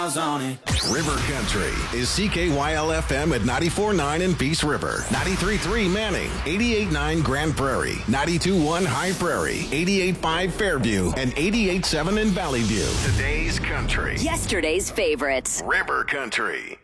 River Country is CKYL-FM at 94.9 in Peace River, 93.3 Manning, 88.9 Grand Prairie, 92.1 High Prairie, 88.5 Fairview, and 88.7 in Valley View. Today's country. Yesterday's favorites. River Country.